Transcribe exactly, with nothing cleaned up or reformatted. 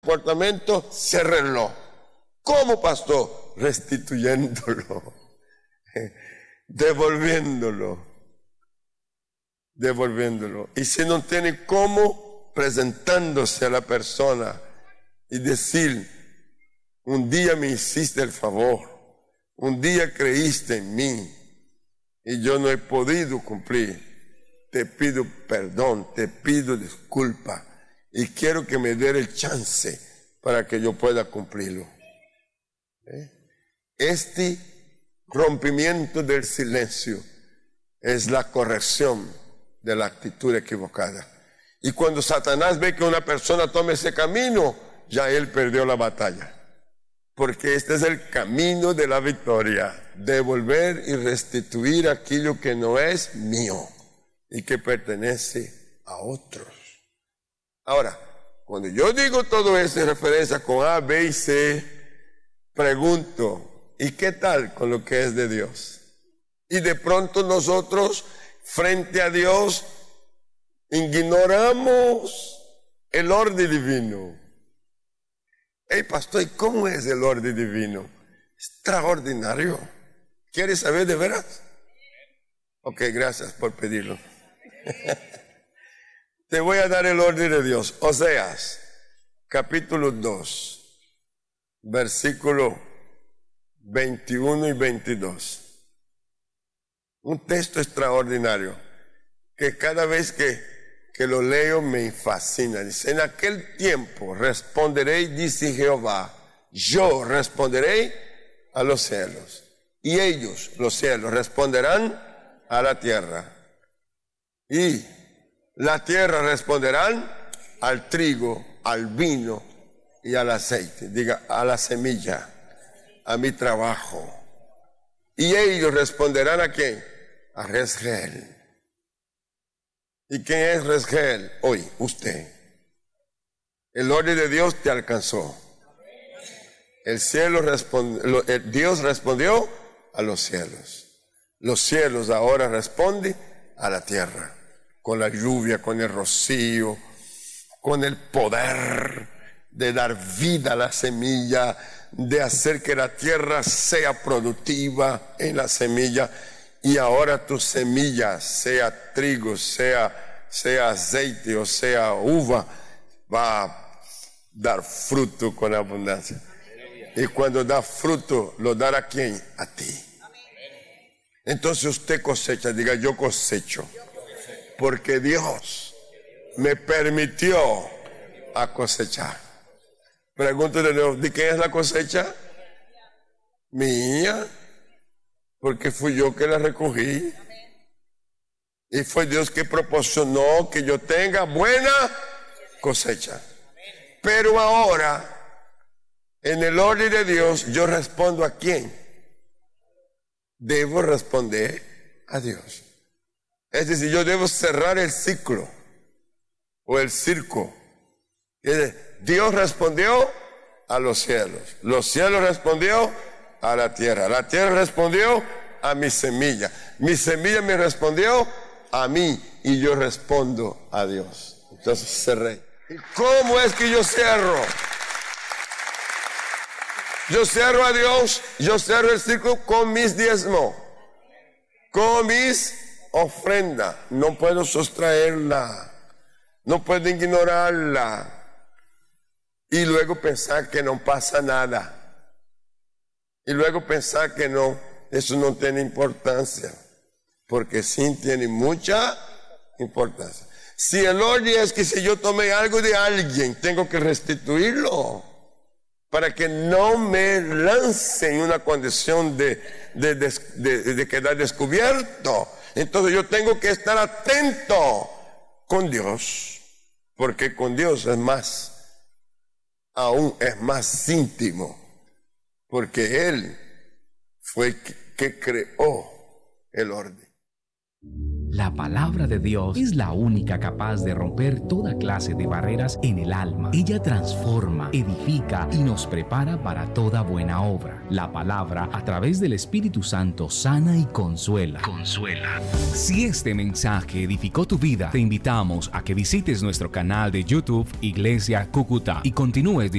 comportamiento, ciérrenlo. ¿Cómo, pastor? Restituyéndolo, devolviéndolo, devolviéndolo. Y si no tiene cómo, presentándose a la persona y decir: un día me hiciste el favor, un día creíste en mí y yo no he podido cumplir. Te pido perdón, te pido disculpa y quiero que me dé el chance para que yo pueda cumplirlo. ¿Eh? Este rompimiento del silencio es la corrección de la actitud equivocada. Y cuando Satanás ve que una persona toma ese camino, ya él perdió la batalla. Porque este es el camino de la victoria: devolver y restituir aquello que no es mío y que pertenece a otros. Ahora, cuando yo digo todo esto en referencia con A, B y C, pregunto: ¿y qué tal con lo que es de Dios? Y de pronto nosotros, frente a Dios, ignoramos el orden divino. Hey, pastor, ¿y cómo es el orden divino? Extraordinario. ¿Quieres saber de veras? Ok, gracias por pedirlo. Te voy a dar el orden de Dios. Oseas, capítulo dos, versículo veintiuno y veintidós. Un texto extraordinario que cada vez que, que lo leo me fascina. Dice: en aquel tiempo responderé, dice Jehová, yo responderé a los cielos, y ellos, los cielos, responderán a la tierra, y la tierra responderán al trigo, al vino y al aceite. Diga: a la semilla, a mi trabajo. Y ellos responderán ¿a quién? A Resgel. ¿Y quién es Resgel? Hoy, usted. El orden de Dios te alcanzó. El cielo respondió, Dios respondió a los cielos. Los cielos ahora responden a la tierra, con la lluvia, con el rocío, con el poder de dar vida a la semilla, de hacer que la tierra sea productiva en la semilla. Y ahora tu semilla, sea trigo, sea, sea aceite o sea uva, va a dar fruto con abundancia. Y cuando da fruto, ¿lo dará a quién? A ti. Entonces usted cosecha, diga: yo cosecho, porque Dios me permitió a cosechar. Pregunto de nuevo: ¿de qué es la cosecha? Mía. Porque fui yo que la recogí. Y fue Dios que proporcionó que yo tenga buena cosecha. Pero ahora, en el orden de Dios, yo respondo ¿a quién? Debo responder a Dios. Es decir, yo debo cerrar el ciclo o el circo. Dios respondió a los cielos. Los cielos respondió a la tierra. La tierra respondió a mi semilla. Mi semilla me respondió a mí y yo respondo a Dios. Entonces cerré. ¿Y cómo es que yo cierro? Yo cierro a Dios, yo cierro el círculo con mis diezmos, con mis ofrendas. No puedo sustraerla, no puedo ignorarla y luego pensar que no pasa nada. Y luego pensar que no, eso no tiene importancia, porque sí tiene mucha importancia. Si el orden es que si yo tomé algo de alguien, tengo que restituirlo, para que no me lance en una condición de, de, de, de, de quedar descubierto. Entonces yo tengo que estar atento con Dios, porque con Dios es más, aún es más íntimo. Porque Él fue que creó el orden. La palabra de Dios es la única capaz de romper toda clase de barreras en el alma. Ella transforma, edifica y nos prepara para toda buena obra. La palabra, a través del Espíritu Santo, sana y consuela. Consuela. Si este mensaje edificó tu vida, te invitamos a que visites nuestro canal de YouTube Iglesia Cúcuta y continúes